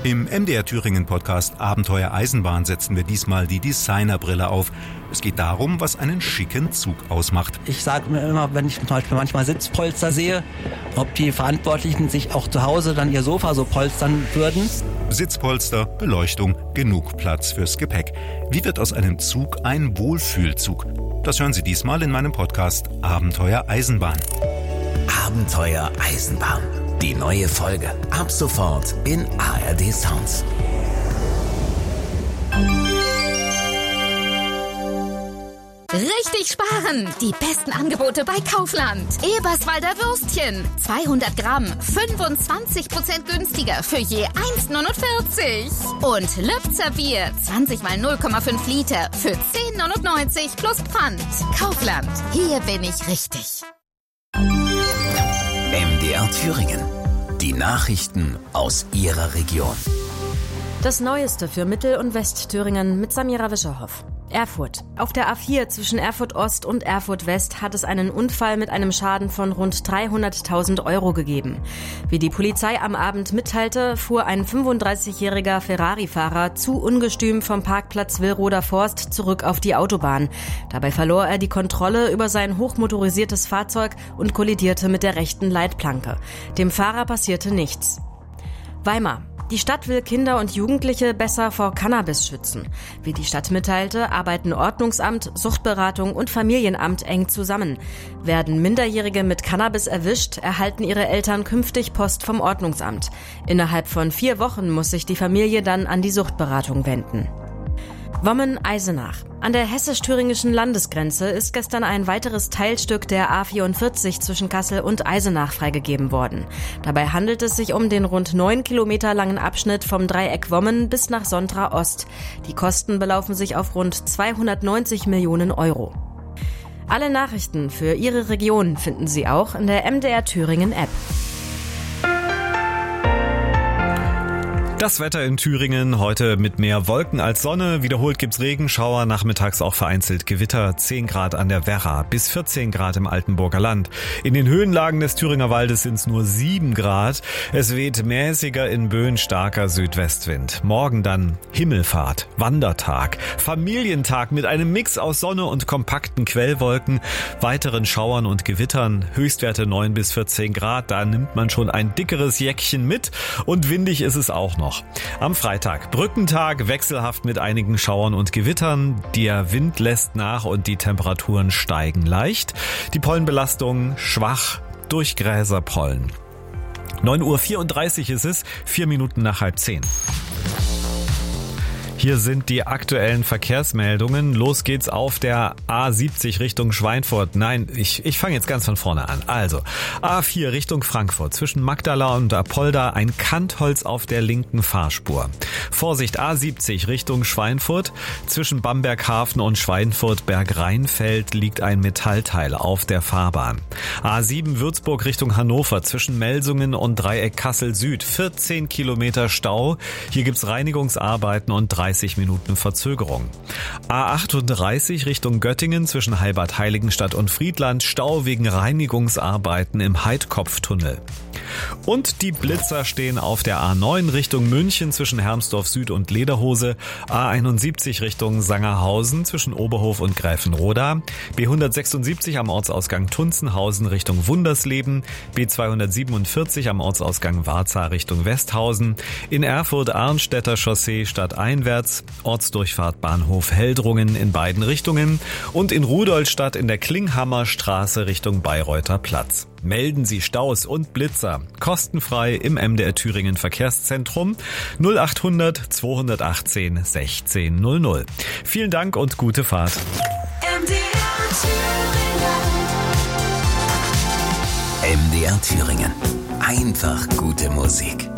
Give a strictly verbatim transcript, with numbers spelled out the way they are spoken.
Im M D R Thüringen Podcast Abenteuer Eisenbahn setzen wir diesmal die Designerbrille auf. Es geht darum, was einen schicken Zug ausmacht. Ich sage mir immer, wenn ich zum Beispiel manchmal Sitzpolster sehe, ob die Verantwortlichen sich auch zu Hause dann ihr Sofa so polstern würden. Sitzpolster, Beleuchtung, genug Platz fürs Gepäck. Wie wird aus einem Zug ein Wohlfühlzug? Das hören Sie diesmal in meinem Podcast Abenteuer Eisenbahn. Abenteuer Eisenbahn. Die neue Folge ab sofort in A R D Sounds. Richtig sparen! Die besten Angebote bei Kaufland. Eberswalder Würstchen. zweihundert Gramm, fünfundzwanzig Prozent günstiger für je eins neunundvierzig. Und Lübzer Bier, zwanzig mal null Komma fünf Liter für zehn neunundneunzig plus Pfand. Kaufland, hier bin ich richtig. M D R Thüringen. Die Nachrichten aus Ihrer Region. Das Neueste für Mittel- und Westthüringen mit Samira Wischerhoff. Erfurt. Auf der A vier zwischen Erfurt Ost und Erfurt West hat es einen Unfall mit einem Schaden von rund dreihunderttausend Euro gegeben. Wie die Polizei am Abend mitteilte, fuhr ein fünfunddreißigjähriger Ferrari-Fahrer zu ungestüm vom Parkplatz Willroder Forst zurück auf die Autobahn. Dabei verlor er die Kontrolle über sein hochmotorisiertes Fahrzeug und kollidierte mit der rechten Leitplanke. Dem Fahrer passierte nichts. Weimar. Die Stadt will Kinder und Jugendliche besser vor Cannabis schützen. Wie die Stadt mitteilte, arbeiten Ordnungsamt, Suchtberatung und Familienamt eng zusammen. Werden Minderjährige mit Cannabis erwischt, erhalten ihre Eltern künftig Post vom Ordnungsamt. Innerhalb von vier Wochen muss sich die Familie dann an die Suchtberatung wenden. Wommen-Eisenach. An der hessisch-thüringischen Landesgrenze ist gestern ein weiteres Teilstück der A vierundvierzig zwischen Kassel und Eisenach freigegeben worden. Dabei handelt es sich um den rund neun Kilometer langen Abschnitt vom Dreieck Wommen bis nach Sontra Ost. Die Kosten belaufen sich auf rund zweihundertneunzig Millionen Euro. Alle Nachrichten für Ihre Region finden Sie auch in der M D R Thüringen App. Das Wetter in Thüringen heute mit mehr Wolken als Sonne. Wiederholt gibt's Regenschauer, nachmittags auch vereinzelt Gewitter. zehn Grad an der Werra bis vierzehn Grad im Altenburger Land. In den Höhenlagen des Thüringer Waldes sind's nur sieben Grad. Es weht mäßiger in Böen starker Südwestwind. Morgen dann Himmelfahrt, Wandertag, Familientag mit einem Mix aus Sonne und kompakten Quellwolken, weiteren Schauern und Gewittern. Höchstwerte neun bis vierzehn Grad. Da nimmt man schon ein dickeres Jäckchen mit und windig ist es auch noch. Am Freitag Brückentag, wechselhaft mit einigen Schauern und Gewittern. Der Wind lässt nach und die Temperaturen steigen leicht. Die Pollenbelastung schwach durch Gräserpollen. neun Uhr vierunddreißig ist es, vier Minuten nach halb zehn. Hier sind die aktuellen Verkehrsmeldungen. Los geht's auf der A siebzig Richtung Schweinfurt. Nein, ich, ich fange jetzt ganz von vorne an. Also, A vier Richtung Frankfurt. Zwischen Magdala und Apolda ein Kantholz auf der linken Fahrspur. Vorsicht, A siebzig Richtung Schweinfurt. Zwischen Bamberghafen und Schweinfurt-Bergrheinfeld liegt ein Metallteil auf der Fahrbahn. A sieben Würzburg Richtung Hannover. Zwischen Melsungen und Dreieck Kassel Süd. vierzehn Kilometer Stau. Hier gibt's Reinigungsarbeiten und dreißig Minuten Verzögerung. A achtunddreißig Richtung Göttingen zwischen Heilbad-Heiligenstadt und Friedland. Stau wegen Reinigungsarbeiten im Heidkopftunnel. Und die Blitzer stehen auf der A neun Richtung München zwischen Hermsdorf Süd und Lederhose. A einundsiebzig Richtung Sangerhausen zwischen Oberhof und Gräfenroda. B hundertsechsundsiebzig am Ortsausgang Tunzenhausen Richtung Wundersleben. B zweihundertsiebenundvierzig am Ortsausgang Warza Richtung Westhausen. In Erfurt Arnstädter Chaussee stadteinwärts. Ortsdurchfahrt Bahnhof Heldrungen in beiden Richtungen. Und in Rudolstadt in der Klinghammer Straße Richtung Bayreuther Platz. Melden Sie Staus und Blitzer kostenfrei im M D R Thüringen Verkehrszentrum null achthundert zweihundertachtzehn sechzehn null null. Vielen Dank und gute Fahrt. M D R Thüringen. M D R Thüringen. Einfach gute Musik.